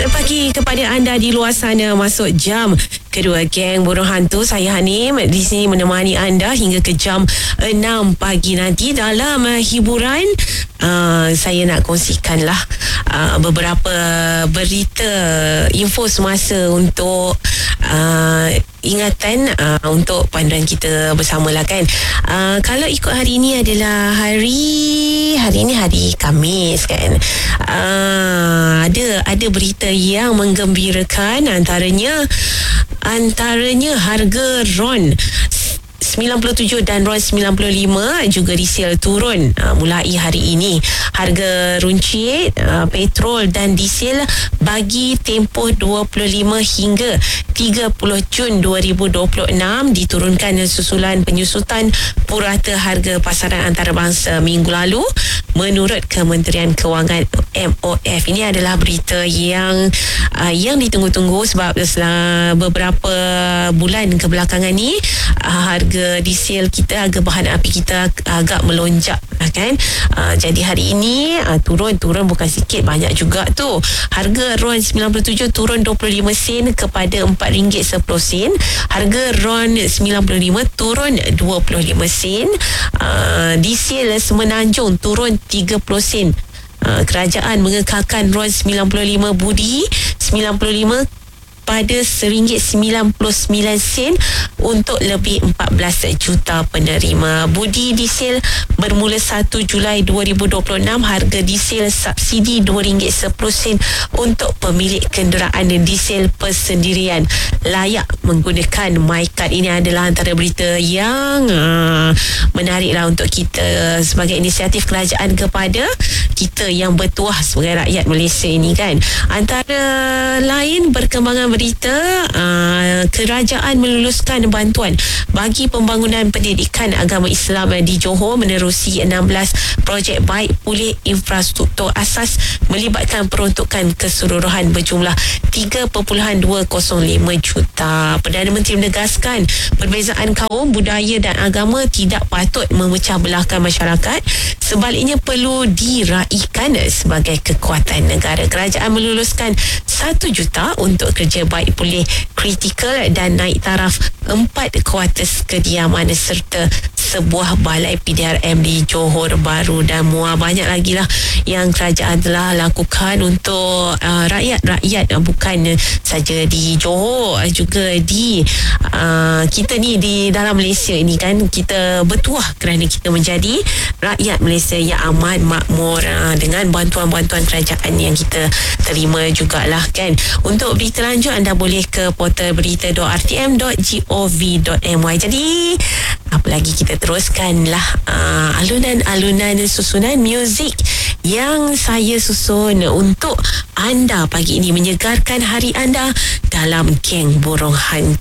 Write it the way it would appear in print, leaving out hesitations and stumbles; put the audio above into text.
Selamat pagi kepada anda di luar sana. Masuk jam kedua geng Burung Hantu. Saya Hanim di sini menemani anda hingga ke jam 6 pagi nanti dalam hiburan. Saya nak kongsikanlah beberapa berita info semasa untuk ingatan untuk panduan kita bersamalah kan. Kalau ikut hari ini adalah hari ini hari Khamis kan. Ada berita yang menggembirakan, antaranya harga RON 97 dan RON 95 juga resale turun mulai hari ini. Harga runcit petrol dan diesel bagi tempoh 25 hingga 30 Jun 2026 diturunkan susulan penyusutan purata harga pasaran antarabangsa minggu lalu menurut Kementerian Kewangan MOF. Ini adalah berita yang ditunggu-tunggu sebab beberapa bulan kebelakangan ni harga diesel kita, harga bahan api kita agak melonjak kan. Jadi hari ini turun bukan sikit, banyak juga tu. Harga RON 97 turun 25 sen kepada RM4.10. Harga RON 95 turun 25 sen. Diesel Semenanjung turun 30 sen. Kerajaan mengekalkan RON 95 budi 95 pada RM1.99 untuk lebih 14 juta penerima. Budi diesel bermula 1 Julai 2026, harga diesel subsidi RM2.10 untuk pemilik kenderaan diesel persendirian layak menggunakan MyCard. Ini adalah antara berita yang menariklah untuk kita sebagai inisiatif kerajaan kepada kita yang bertuah sebagai rakyat Malaysia ini kan. Antara lain perkembangan berita, kerajaan meluluskan bantuan bagi pembangunan pendidikan agama Islam di Johor menerusi 16 projek baik pulih infrastruktur asas melibatkan peruntukan keseluruhan berjumlah 3.205 juta. Perdana Menteri menegaskan perbezaan kaum, budaya dan agama tidak patut memecah belahkan masyarakat, sebaliknya perlu diraihkan sebagai kekuatan negara. Kerajaan meluluskan 1 juta untuk kerja baik pulih kritikal dan naik taraf 4 kuartus kediaman serta sebuah balai PDRM di Johor Bahru dan Muar. Banyak lagi lah yang kerajaan telah lakukan untuk rakyat bukan saja di Johor, juga di kita ni di dalam Malaysia ini kan. Kita bertuah kerana kita menjadi rakyat Malaysia yang aman, makmur dengan bantuan-bantuan kerajaan yang kita terima jugalah kan. Untuk berita lanjut anda boleh ke portal berita.rtm.gov.my. Jadi apa lagi, kita teruskanlah alunan-alunan susunan muzik yang saya susun untuk anda pagi ini, menyegarkan hari anda dalam geng Burung Hantu.